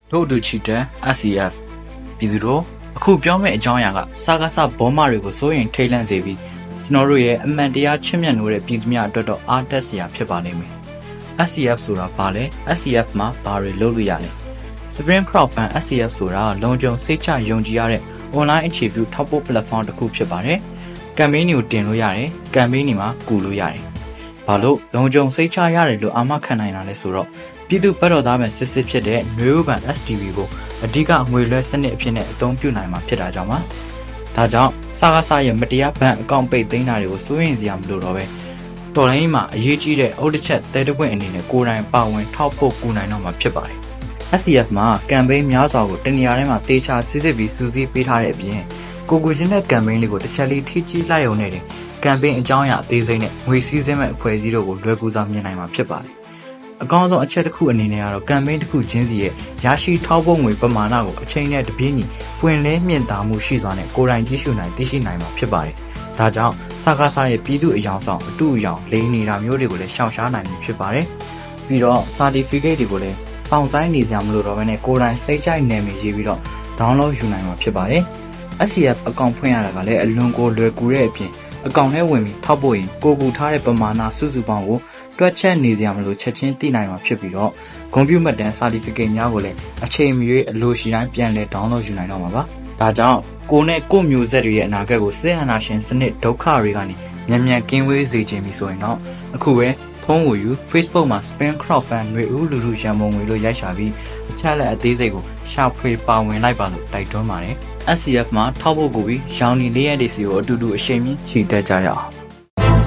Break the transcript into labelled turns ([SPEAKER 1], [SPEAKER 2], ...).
[SPEAKER 1] တို့တူချီတဲ့ SCF ပြည်သူတို့အခုပြောမယ့်အကြောင်းအရာကစကားစဘောမတွေကိုစိုးရင်ထိတ်လန့်စေပြီးကျွန်တော်တို့ရဲ့အမှန်တရားချစ်မြတ်နိုးတဲ့ပြည်သူများအတွက်တော့အားတက်စရာဖြစ်ပါလိမ့်မယ် SCF ဆိုတာဘာလဲ SCF မှာဘာတွေလုပ်လို့ရလဲ Spring Crowdfund SCF ဆိုတာလုံခြုံစိတ်ချယုံကြည်ရတဲ့ online အခြေပြုထောက်ပို့ platform တစ်ခုဖြစ်ပါတယ်ကမ်ပိန်းတွေကိုတင်လို့ရတယ်ကမ်ပိန်းတွေမှာကူလို့ရတယ်ဘာလို့လုံခြုံစိတ်ချရတယ်လို့အာမခံနိုင်တာလဲဆိုတော့ပြည်သူ့ဘက်တော်သားမဲ့စစ်စစ်ဖြစ်တဲ့မျိုးဘန် STV ကိုအဓိကငွေလွှဲစနစ်အဖြစ်နဲ့အသုံးပြုနိုင်မှာဖြစ်တာကြောင့်ပါဒါကြောင့်စကားစရဲ့မတရားဘဏ်အကောင့်ပိတ်သိမ်းတာတွေကိုစိုးရိမ်စရာမလိုတော့ပဲတော်လိုင်းမှာအရေးကြီးတဲ့အုတ်တစ်ချက်တဲတပွင့်အနေနဲ့ကိုယ်တိုင်ပါဝင်ထောက်ဖို့ကူနိုင်တော့မှာဖြစ်ပါတယ် SCF မှာကမ်ပိန်းများစွာကိုတနေရာတိုင်းမှာတေချာစစ်စစ်ပြီးစူးစီးပေးထားတဲ့အပြင်ကိုချင်းတဲ့ကမ်ပိန်းလေးကိုတစ်ချက်လေးထိကြီးလိုက်ရုံနဲ့တင်ကမ်ပိန်းအကြောင်းအရာအသေးစိတ်နဲ့ငွေစည်းစိမ်မဲ့အဖွဲ့အစည်းတို့ကိုလွယ်ကူစွာမြင်နိုင်မှာဖြစ်ပါတယ်အကောင်းဆုံးအချက်တစ်ခုအနေနဲ့ကတော့ကမ်ပိန်းတစ်ခုချင်းစီရဲ့ရရှိထောက်ပို့ငွေပမာဏကိုအချိန်နဲ့တပြေးညီပွင့်လင်းမြင့်တာမှုရှိစွာနဲ့ကိုယ်တိုင်ကြည့်ရှုနိုင်သိရှိနိုင်မှာဖြစ်ပါတယ်။ဒါကြောင့်စကားစားရဲ့ပြည်သူအယောင်ဆောင်အတူအယောင်လိန်နေတာမျိုးတွေကိုလည်းရှောင်ရှားနိုင်ပြီဖြစ်ပါတယ်။ပြီးတော့ certificate တွေကိုလည်းစောင့်ဆိုင်းနေကြမလို့တော့ဘဲနဲ့ကိုယ်တိုင်စိတ်ကြိုက်နာမည်ရေးပြီးတော့ download ယူနိုင်မှာဖြစ်ပါတယ်။ SCF အကောင့်ဖွင့်ရတာကလည်းအလွန်ကိုလွယ်ကူတဲ့အပြင်အကောင့်ထဲဝင်ပြီးထောက်ပို့ရင်ကိုကူထားတဲ့ပမာဏစုစုပေါင်းကိုတွက်ချက်နေစရာမလိုချက်ချင်းသိနိုင်မှာဖြစ်ပြီးတော့ကွန်ပျူတာမှတ်တမ်း certificate များကိုလည်းအချိန်မရွေးအလိုရှိတိုင်းပြန်လည် download ယူနိုင်တော့မှာပါ။ဒါကြောင့်ကိုနဲ့ကိုမျိုးဆက်တွေရဲ့အနာဂတ်ကိုစစ်အာဏာရှင်စနစ်ဒုက္ခတွေကနေမြန်မြန်ကင်းဝေးစေခြင်းပြီဆိုရင်တော့အခုပဲဖုန်းကိုယူ Facebook မှာ Spring Crowdfund ငွေဦးလူလူရန်ပုံငွေလို့ရိုက်ရှာပြီးအချက်လက်အသေးစိတ်ကိုရှာဖွေပါဝင်လိုက်ပါလို့တိုက်တွန်းပါတယ်။ SCF မှာထောက်ဖို့ကိုပြီးရောင်နီလေးရက်တွေစီကိုအတူတူအရှိန်မြင့်ချီတက်ကြရအောင်